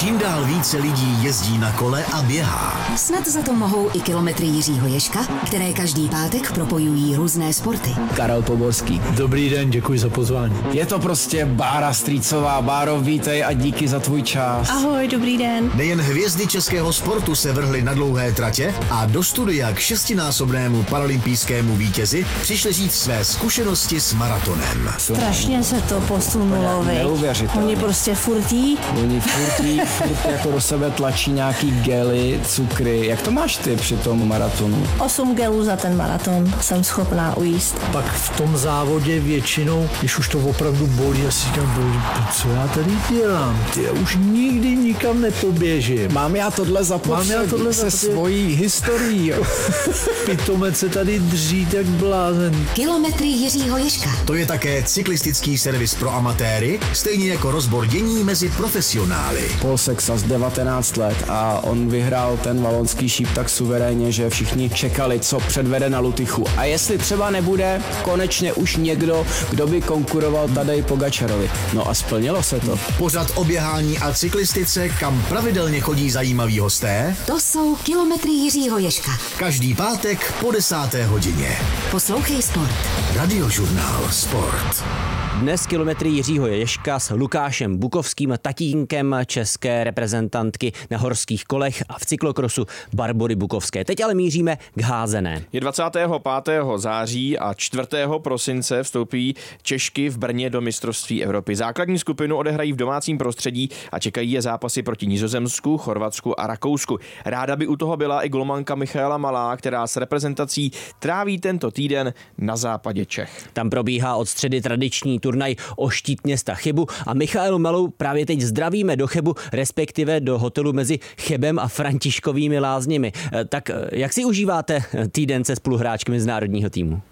Čím dál více lidí jezdí na kole a běhá. Snad za to mohou i kilometry Jiřího Ježka, které každý pátek propojují různé sporty. Karel Poborský. Dobrý den, děkuji za pozvání. Je to prostě Bára Strýcová. Báro, vítej a díky za tvůj čas. Ahoj, dobrý den. Nejen hvězdy českého sportu se vrhly na dlouhé tratě a do studia k 6násobnému paralympijskému vítězi přišli říct své zkušenosti s maratonem. Strašně se to posunulo, Neuvěřitelné. Oni prostě furtí. Oni furt jako do sebe tlačí nějaký gely, cukry. Jak to máš ty při tom maratonu? 8 gelů za ten maraton jsem schopná ujíst. Pak v tom závodě většinou, když už to opravdu bolí, já si říkám, co já tady dělám? Já už nikdy nikam nepoběžím. Mám já tohle zapotřebí se svojí historií. Jo. Pitomec se tady dří tak blázen. Kilometry Jiřího Ježka. To je také cyklistický servis pro amatéry, stejně jako rozbor dění mezi profesionály. Paul Sexas 19 let a on vyhrál ten valonský šíp tak suverénně, že všichni čekali, co předvede na Lutychu. A jestli třeba nebude konečně už někdo, kdo by konkuroval Tadej Pogačarovi. No a splnilo se to. Pořad o běhání a cyklistice, kam pravidelně chodí zajímaví hosté. To jsou kilometry Jiřího Ježka. Každý pátek po 10. hodině. Poslouchej sport. Radiožurnál Sport. Dnes kilometry Jiřího Ježka s Lukášem Bukovským, tatínkem české reprezentantky na horských kolech a v cyklokrosu Barbory Bukovské. Teď ale míříme k házené. Je 25. září a 4. prosince vstoupí Češky v Brně do mistrovství Evropy. Základní skupinu odehrají v domácím prostředí a čekají je zápasy proti Nizozemsku, Chorvatsku a Rakousku. Ráda by u toho byla i golmanka Michaela Malá, která s reprezentací tráví tento týden na západě Čech. Tam probíhá od středy tradiční turnaj o štít města Chebu a Michaelu Malou právě teď zdravíme do Chebu, respektive do hotelu mezi Chebem a Františkovými lázněmi. Tak jak si užíváte týden se spoluhráčkami z národního týmu?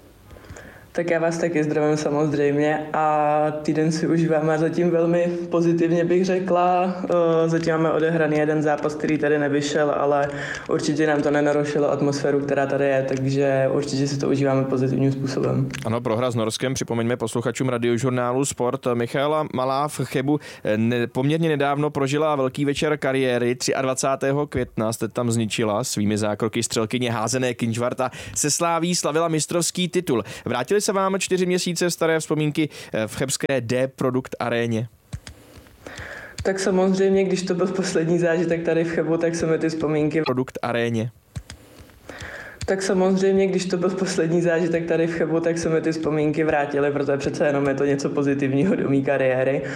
Tak já vás taky zdravím samozřejmě a týden si užíváme zatím velmi pozitivně, bych řekla. Zatím máme odehraný jeden zápas, který tady nevyšel, ale určitě nám to nenarušilo atmosféru, která tady je, takže určitě si to užíváme pozitivním způsobem. Ano, prohra s Norskem, připomeňme posluchačům radiožurnálu Sport. Michaela Malá v Chebu poměrně nedávno prožila velký večer kariéry. 23. května jste tam zničila svými zákroky střelkyně házené Kynžvarta se Sláví slavila mistrovský titul. Vrátili se vám 4 měsíce staré vzpomínky v chebské D-Produkt aréně? Tak samozřejmě, když to byl poslední zážitek tady v Chebu, tak se mi ty vzpomínky... Produkt aréně. Tak samozřejmě, když to byl poslední zážitek tady v Chebu, tak se mi ty vzpomínky vrátily, protože přece jenom je to něco pozitivního do mý kariéry.